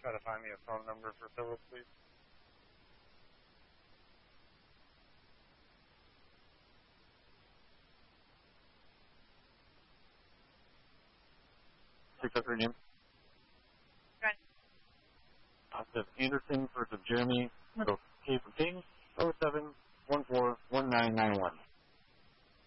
Try to find me a phone number for Philip, please. Pick up your name. Right. Says Anderson versus Jeremy. K for King. 07141991.